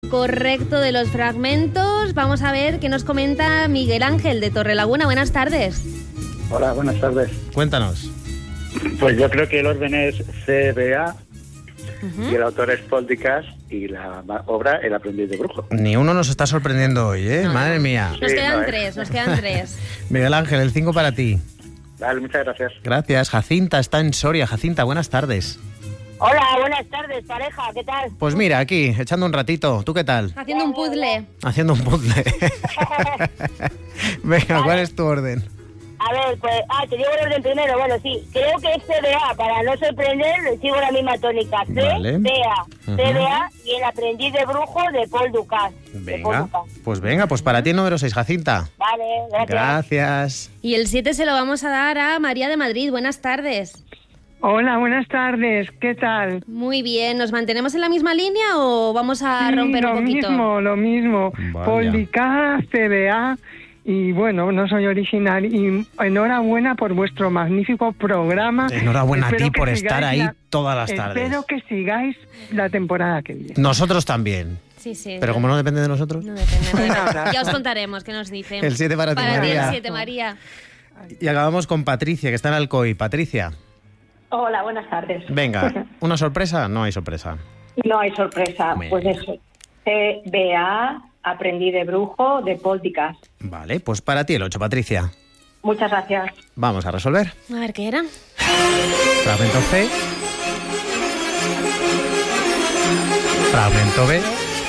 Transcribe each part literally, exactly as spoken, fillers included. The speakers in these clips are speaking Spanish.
Correcto de los fragmentos. Vamos a ver qué nos comenta Miguel Ángel de Torrelaguna. Buenas tardes. Hola, buenas tardes. Cuéntanos. Pues yo creo que el orden es C B A Uh-huh. y el autor es Paul Dukas y la obra El aprendiz de brujo. Ni uno nos está sorprendiendo hoy, ¿eh? No. Madre mía. Nos Sí, quedan no, ¿eh? tres, nos quedan tres. Miguel Ángel, el cinco para ti. Vale, muchas gracias. Gracias. Jacinta está en Soria. Jacinta, buenas tardes. Hola, buenas tardes, pareja, ¿qué tal? Pues mira, aquí, echando un ratito. ¿Tú qué tal? Haciendo un puzzle. Haciendo un puzzle. Venga, ¿cuál es tu orden? A ver, pues, ah, te digo el orden primero, bueno, sí, creo que es C B A, para no sorprender, le sigo la misma tónica, C Vale. B A, Ujú. C B A y El aprendiz de brujo de Paul Dukas. de Paul Venga, Dukas. pues venga, pues para ti número seis, Jacinta. Vale, gracias. Gracias. Y el siete se lo vamos a dar a María de Madrid. Buenas tardes. Hola, buenas tardes. ¿Qué tal? Muy bien, ¿nos mantenemos en la misma línea o vamos a Sí, romper lo un poquito? mismo, lo mismo. Vaya. Paul Dukas, C B A, y bueno, no soy original. Y enhorabuena por vuestro magnífico programa. Enhorabuena a Espero ti que por sigáis estar ahí la- todas las tardes. Espero que sigáis la temporada que viene. Nosotros también. Sí, sí. Pero como no depende de nosotros. No depende, no Un depende. abrazo. Ya os contaremos qué nos dicen. El siete para ti, Para ti María. el siete, María. Y acabamos con Patricia, que está en Alcoy. Patricia, Hola, buenas tardes. venga, ¿una sorpresa? No hay sorpresa. No hay sorpresa, Venga. pues eso. C B A, Aprendí de brujo, de Paul Dukas. Vale, pues para ti el ocho, Patricia. Muchas gracias. Vamos a resolver. A ver, ¿qué era? Fragmento C. Fragmento B.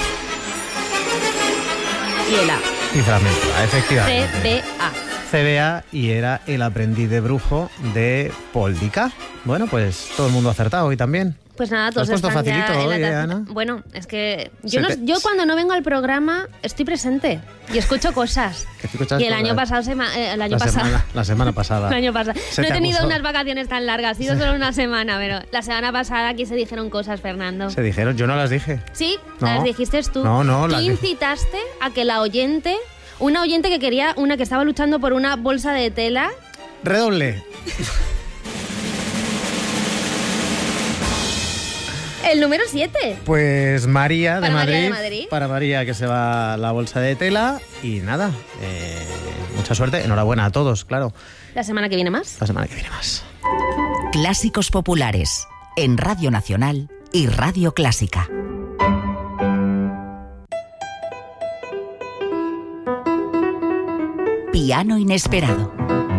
Y el A. Y fragmento A, efectivamente. C B A. C B A y era El aprendiz de brujo de Paul Dukas. Bueno, pues todo el mundo ha acertado hoy también. Pues nada, Lo has todos puesto están ya facilito en la hoy, ¿eh, taza. Ana? Bueno, es que yo, Se no- te- yo cuando no vengo al programa estoy presente y escucho cosas. Que escuchas Y el cosas. año pasado, se ma- eh, el año La pasado, semana, la semana pasada. el año pasado. Se No he te tenido acusó. unas vacaciones tan largas, ha sido solo una semana, pero la semana pasada aquí se dijeron cosas, Fernando. Se dijeron, yo no las dije. Sí, No. las dijiste tú. No, no, Tú las dije. incitaste a que la oyente, una oyente que quería, una que estaba luchando por una bolsa de tela. Redoble. El número siete. Pues María de, Para María Madrid, de Madrid. Para María, que se va la bolsa de tela. Y nada, eh, mucha suerte. Enhorabuena a todos, claro. La semana que viene más. La semana que viene más. Clásicos populares en Radio Nacional y Radio Clásica. Piano inesperado.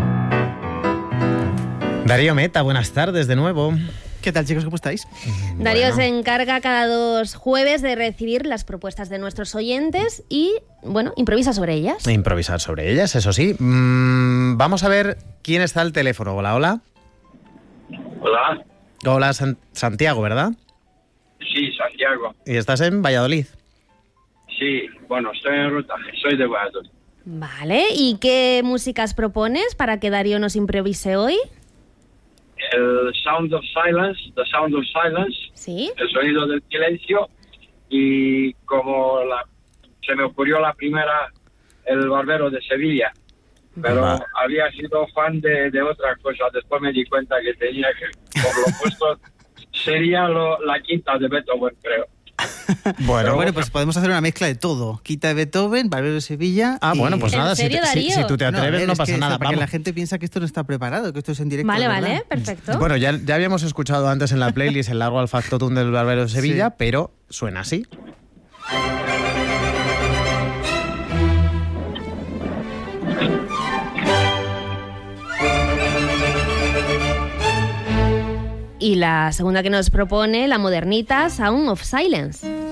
Darío Meta, buenas tardes de nuevo. ¿Qué tal, chicos? ¿Cómo estáis? Darío Bueno. se encarga cada dos jueves de recibir las propuestas de nuestros oyentes y, bueno, improvisa sobre ellas. Improvisar sobre ellas, eso sí. Mm, vamos a ver quién está al teléfono. Hola, hola. Hola, Hola, San- Santiago, ¿verdad? sí, Santiago. Y estás en Valladolid. Sí, bueno, estoy en ruta, soy de Valladolid. Vale, ¿y qué músicas propones para que Darío nos improvise hoy? El Sound of Silence, The Sound of Silence, ¿Sí? el sonido del silencio, y como la, se me ocurrió la primera, El Barbero de Sevilla, pero Va. había sido fan de, de otra cosa, después me di cuenta que tenía que, por lo puesto, sería lo- la quinta de Beethoven, creo. Bueno, Bueno, pues podemos hacer una mezcla de todo. Quita de Beethoven, Barbero de Sevilla. Ah, y- bueno, pues ¿En nada, si, serio, te- si- Darío? si tú te No, a atreves ver, no es pasa que nada. Para que Vamos. la gente piensa que esto no está preparado, que esto es en directo. Vale, de vale, verdad. perfecto. Bueno, ya, ya habíamos escuchado antes en la playlist el largo al factotum del Barbero de Sevilla, Sí. pero suena así. Y la segunda que nos propone, la modernita Sound of Silence.